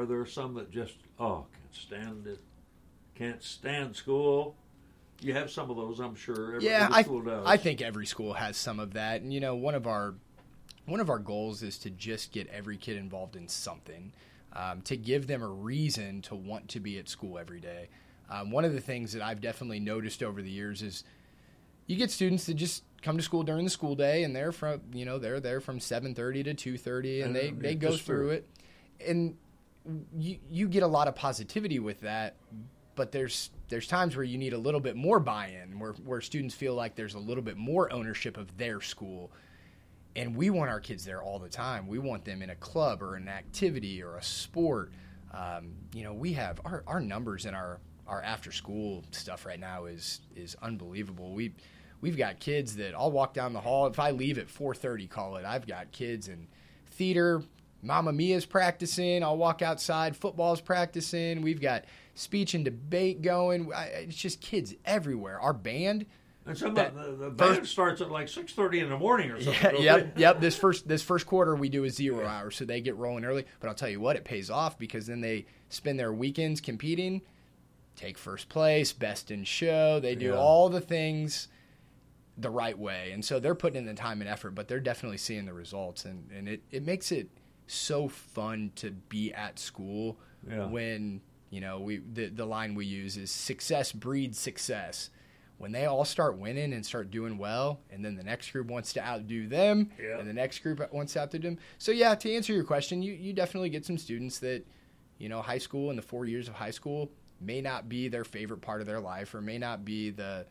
are there some that just can't stand school? You have some of those, I'm sure. Every school does. I think every school has some of that. And, one of our goals is to just get every kid involved in something, to give them a reason to want to be at school every day. One of the things that I've definitely noticed over the years is you get students that just come to school during the school day, and they're there from 7:30 to 2:30, and they go through it. And you get a lot of positivity with that, but there's times where you need a little bit more buy-in, where students feel like there's a little bit more ownership of their school. And we want our kids there all the time. We want them in a club or an activity or a sport. We have our numbers in our after-school stuff right now is unbelievable. We've got kids that I'll walk down the hall. If I leave at 4:30, call it, I've got kids in theater, Mamma Mia's practicing. I'll walk outside, football's practicing. We've got speech and debate going. It's just kids everywhere. Our band. And some of the band starts at like 6:30 in the morning or something. Yep. This first quarter we do a 0 hour, so they get rolling early. But I'll tell you what, it pays off because then they spend their weekends competing, take first place, best in show. They do all the things the right way, and so they're putting in the time and effort. But they're definitely seeing the results, and it makes it so fun to be at school when the line we use is success breeds success. When they all start winning and start doing well, and then the next group wants to outdo them, and the next group wants to outdo them. So, to answer your question, you definitely get some students that, high school and the 4 years of high school may not be their favorite part of their life or may not be the,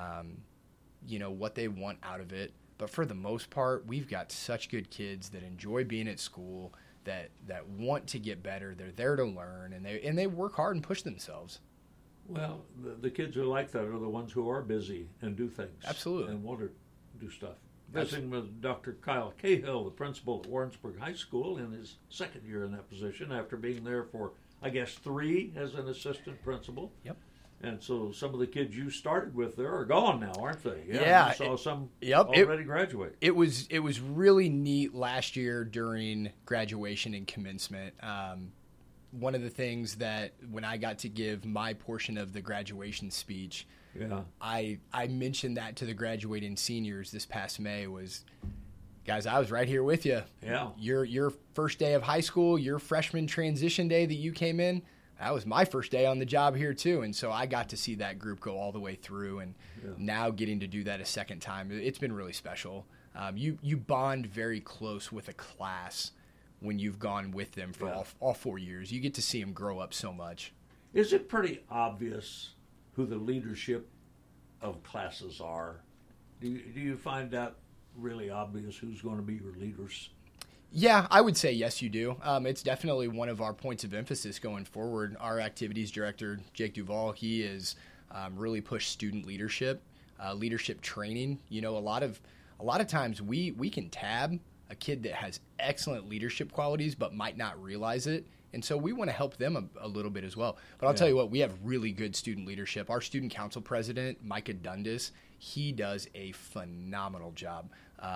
what they want out of it. But for the most part, we've got such good kids that enjoy being at school, that want to get better. They're there to learn, and they work hard and push themselves. Well, the kids who are like that are the ones who are busy and do things. Absolutely. And want to do stuff. Visiting with Dr. Kyle Cahill, the principal at Warrensburg High School, in his second year in that position after being there for, I guess, 3 as an assistant principal. Yep. And so some of the kids you started with there are gone now, aren't they? Yeah. You saw some already graduate. It was really neat last year during graduation and commencement. One of the things that when I got to give my portion of the graduation speech, I mentioned that to the graduating seniors this past May was, guys, I was right here with you. Yeah. Your first day of high school, your freshman transition day that you came in, that was my first day on the job here too. And so I got to see that group go all the way through, and now getting to do that a second time, it's been really special. You bond very close with a class when you've gone with them for all 4 years. You get to see them grow up so much. Is it pretty obvious who the leadership of classes are? Do you find that really obvious who's going to be your leaders? Yeah, I would say yes, you do. It's definitely one of our points of emphasis going forward. Our activities director, Jake Duvall, he is really pushed student leadership, leadership training. A lot of times we can tab a kid that has excellent leadership qualities but might not realize it. And so we want to help them a little bit as well. But I'll tell you what, we have really good student leadership. Our student council president, Micah Dundas, he does a phenomenal job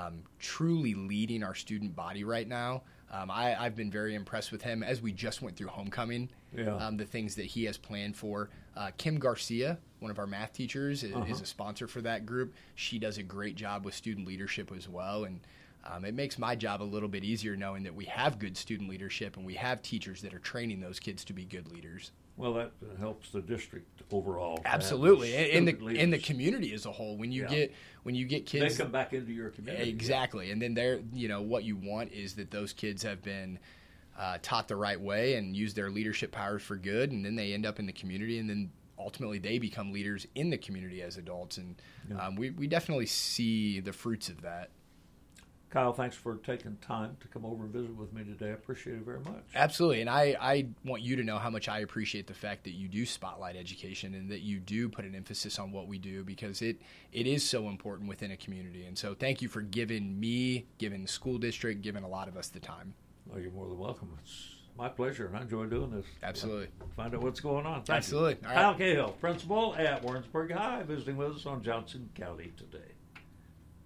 truly leading our student body right now. I've been very impressed with him as we just went through homecoming, the things that he has planned for. Kim Garcia, one of our math teachers, is a sponsor for that group. She does a great job with student leadership as well. And it makes my job a little bit easier knowing that we have good student leadership and we have teachers that are training those kids to be good leaders. Well, that helps the district overall. Absolutely, in the community as a whole. When you get kids, they come back into your community. Exactly, and then what you want is that those kids have been taught the right way and use their leadership powers for good, and then they end up in the community, and then ultimately they become leaders in the community as adults, and we definitely see the fruits of that. Kyle, thanks for taking time to come over and visit with me today. I appreciate it very much. Absolutely, and I want you to know how much I appreciate the fact that you do spotlight education and that you do put an emphasis on what we do, because it is so important within a community. And so thank you for giving me, giving the school district, giving a lot of us the time. Well, you're more than welcome. It's my pleasure, and I enjoy doing this. Absolutely. Find out what's going on. Thank Absolutely. you. Kyle Cahill, principal at Warrensburg High, visiting with us on Johnson County Today.